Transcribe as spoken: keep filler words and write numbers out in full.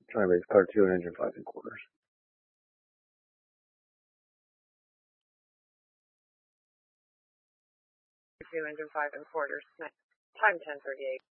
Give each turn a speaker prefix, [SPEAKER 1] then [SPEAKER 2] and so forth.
[SPEAKER 1] Trimebase car two and engine five and quarters.
[SPEAKER 2] Two engine five and quarters. Time ten thirty-eight.